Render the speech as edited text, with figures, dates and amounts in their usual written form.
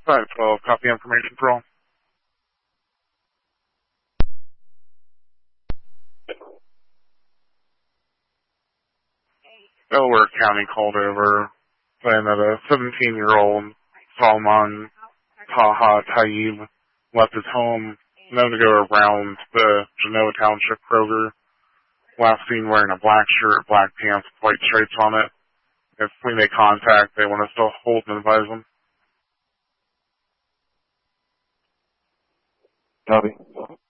512, copy information for all. Delaware County called over saying that a 17-year-old Salman Taha Taib left his home known to go around the Genoa Township Kroger. Last seen wearing a black shirt, black pants, white stripes on it. If we make contact, they want us to hold and advise them. Copy.